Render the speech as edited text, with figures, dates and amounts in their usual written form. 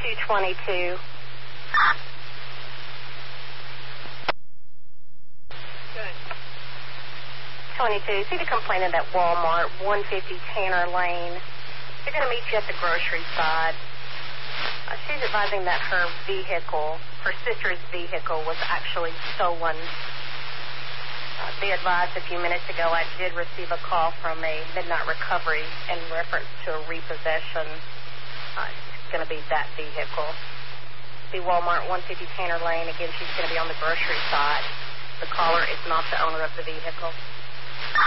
222. Good. 22. See the complainant at Walmart, 150 Tanner Lane. They're going to meet you at the grocery side. She's advising that her sister's vehicle, was actually stolen. They advised a few minutes ago I did receive a call from a midnight recovery in reference to a repossession. It's going to be that vehicle. The Walmart 150 Tanner Lane. Again, she's going to be on the grocery side. The caller is not the owner of the vehicle.